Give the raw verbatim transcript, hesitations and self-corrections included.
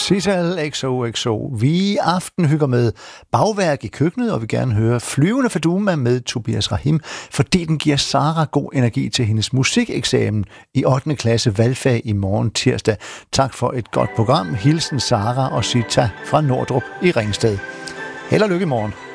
Cecil X O X O. Vi i aften hygger med bagværk i køkkenet, og vil gerne høre Flyvende Faduma med Tobias Rahim, fordi den giver Sara god energi til hendes musikeksamen i ottende klasse valgfag i morgen tirsdag. Tak for et godt program. Hilsen Sara og Sita fra Nordrup i Ringsted. Held og lykke i morgen.